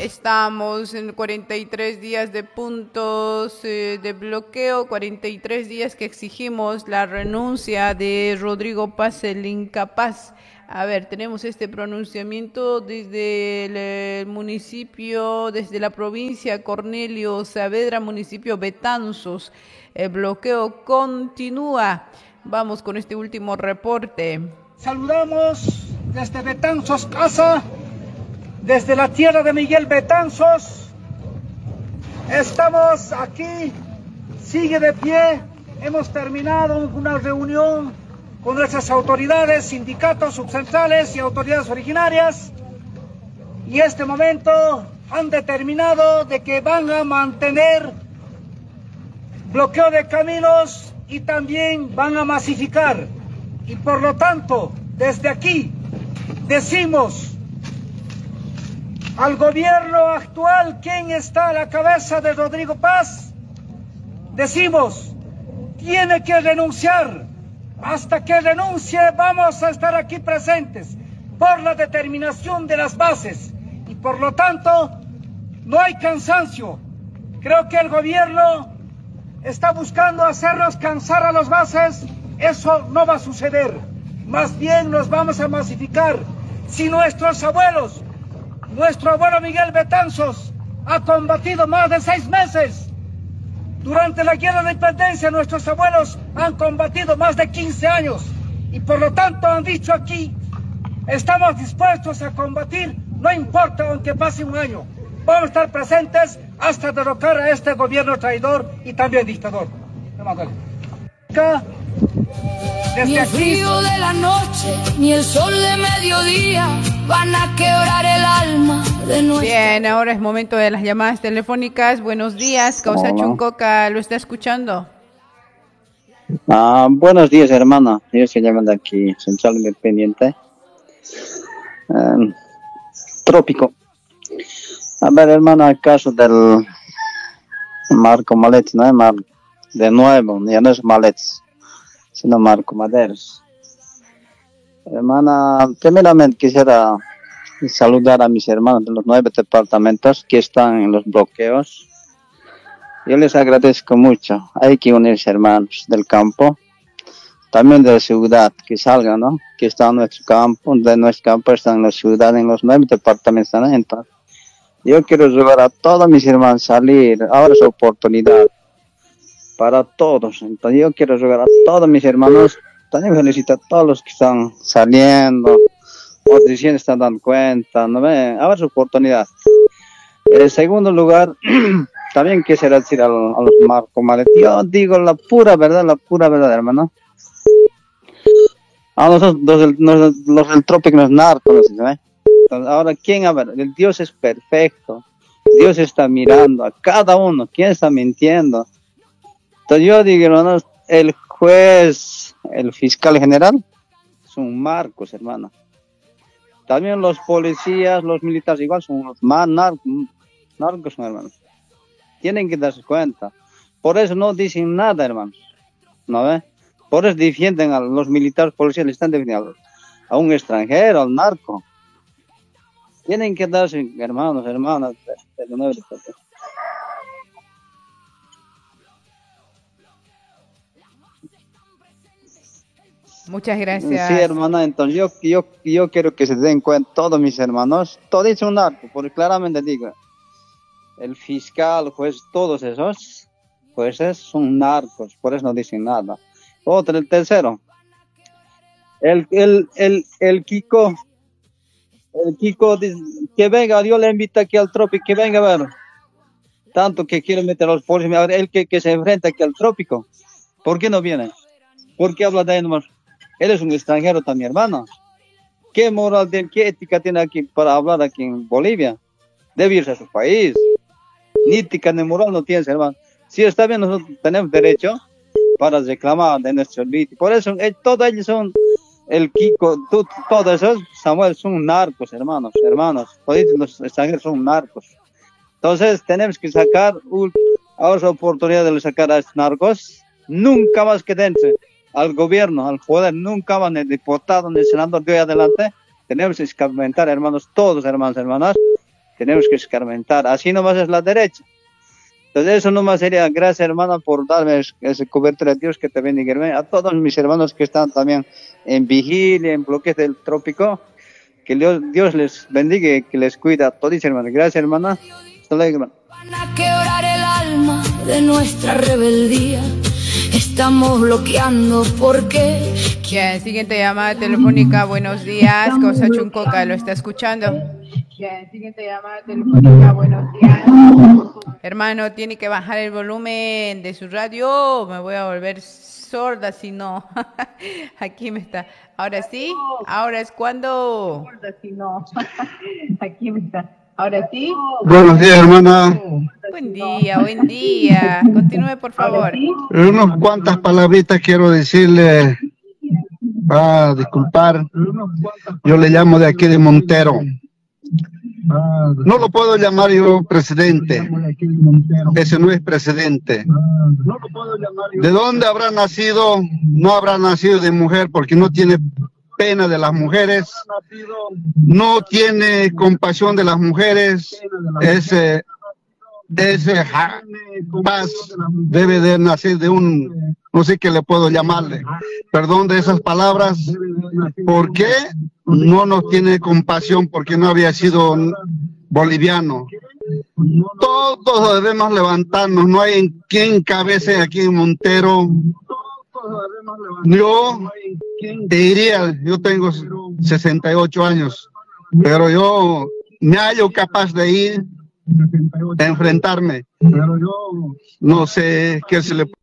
Estamos en 43 días de puntos de bloqueo, 43 días que exigimos la renuncia de Rodrigo Paz, el incapaz. A ver, tenemos este pronunciamiento desde el municipio, desde la provincia Cornelio Saavedra, municipio Betanzos. El bloqueo continúa. Vamos con este último reporte. Saludamos desde Betanzos Casa, desde la tierra de Miguel Betanzos. Estamos aquí, sigue de pie. Hemos terminado una reunión con nuestras autoridades, sindicatos subcentrales y autoridades originarias. Y en este momento han determinado de que van a mantener bloqueo de caminos y también van a masificar. Y por lo tanto, desde aquí decimos al gobierno actual, ¿quién está a la cabeza de Rodrigo Paz? Decimos, tiene que renunciar. Hasta que renuncie vamos a estar aquí presentes por la determinación de las bases. Y por lo tanto, no hay cansancio. Creo que el gobierno está buscando hacernos cansar a las bases. Eso no va a suceder. Más bien nos vamos a masificar. Si nuestros abuelos, nuestro abuelo Miguel Betanzos ha combatido más de 6 meses. Durante la guerra de independencia nuestros abuelos han combatido más de 15 años. Y por lo tanto han dicho aquí, estamos dispuestos a combatir, no importa aunque pase un año. Vamos a estar presentes hasta derrocar a este gobierno traidor y también dictador. Ni el frío de la noche, ni el sol de mediodía van a quebrar el alma de nuestra... Bien, ahora es momento de las llamadas telefónicas. Buenos días, Causa Chuncoca, ¿lo está escuchando? Buenos días, hermana. Yo estoy llamando aquí, Central Independiente. Trópico. A ver, hermana, el caso del Marco Malets, ¿no? De nuevo, ya no es Malets, sino Marco Maderos. Hermana, primeramente quisiera saludar a mis hermanos de los 9 departamentos que están en los bloqueos. Yo les agradezco mucho. Hay que unirse, hermanos del campo, también de la ciudad, que salgan, ¿no? Que están en nuestro campo, de nuestro campo están en la ciudad, en los 9 departamentos, ¿no? Entonces, yo quiero llevar a todos mis hermanos a salir. Ahora es oportunidad para todos. Entonces yo quiero llevar a todos mis hermanos. También felicito a todos los que están saliendo, o recién están dando cuenta, ¿no ven? Ahora es oportunidad. En segundo lugar, también quisiera decir a los Marco Malet, yo digo la pura verdad, hermano. A nosotros, los del trópico, los narcos, ¿no? Entonces, ahora, ¿quién? A ver, el Dios es perfecto. Dios está mirando a cada uno. ¿Quién está mintiendo? Entonces yo digo, hermano, el juez, el fiscal general, son Marcos, hermano. También los policías, los militares, igual son los más narcos, hermanos. Tienen que darse cuenta. Por eso no dicen nada, hermanos. ¿No ve? Por eso defienden a los militares, policías, le están defendiendo a un extranjero, al narco. Tienen que darse, hermanas. Muchas gracias. Sí, hermana, entonces yo quiero que se den cuenta todos mis hermanos, todos es un narco, porque claramente digo, el fiscal, juez, todos esos jueces son narcos, por eso no dicen nada. Otro, el tercero, el Kiko dice, que venga, Dios le invita aquí al trópico, que venga a ver, tanto que quiere meter a los policías, a ver, él que se enfrenta aquí al trópico, ¿por qué no viene? ¿Por qué habla de él nomás? Él es un extranjero también, hermano. ¿Qué moral tiene, qué ética tiene aquí para hablar aquí en Bolivia? Debe irse a su país. Ni ética ni moral no tiene, hermano. Si está bien, nosotros tenemos derecho para reclamar de nuestro líder. Por eso, todos ellos son, el Kiko, todos esos, Samuel, son narcos, hermanos. Todos los extranjeros son narcos. Entonces, tenemos que sacar, ahora es la oportunidad de sacar a estos narcos. Nunca más quédense al gobierno, al poder, nunca más, ni diputado, ni senador de hoy adelante. Tenemos que escarmentar, hermanos, todos, hermanos, hermanas, tenemos que escarmentar, así nomás es la derecha. Entonces eso nomás sería, gracias hermana por darme ese cobertura de Dios, que te bendiga, a todos mis hermanos que están también en vigilia, en bloques del trópico, que Dios les bendiga y que les cuida a todos, hermano. Gracias hermana, hasta luego, hermano. Van a quebrar el alma de nuestra rebeldía. Estamos bloqueando porque... Bien, siguiente llamada telefónica. Buenos días. Cosa Chuncoca, ¿lo está escuchando? Bien, siguiente llamada telefónica. Buenos días. Hermano, tiene que bajar el volumen de su radio. Me voy a volver sorda si no. Aquí me está. Ahora sí. Ahora es cuando. Sorda si no. Aquí me está. Ahora sí. Buenos días, hermana. Buen día, buen día. Continúe, por favor. Unas cuantas palabritas quiero decirle. Disculpar. Yo le llamo de aquí de Montero. No lo puedo llamar yo presidente. Ese no es presidente. ¿De dónde habrá nacido? No habrá nacido de mujer porque no tiene pena de las mujeres, no tiene compasión de las mujeres. Ese paz debe de nacer de un, no sé qué le puedo llamarle, perdón de esas palabras. ¿Por qué no nos tiene compasión? Porque no había sido boliviano. Todos debemos levantarnos, no hay quien encabece aquí en Montero. Yo te diría, yo tengo 68 años, pero yo me hallo capaz de ir a enfrentarme. No sé qué se le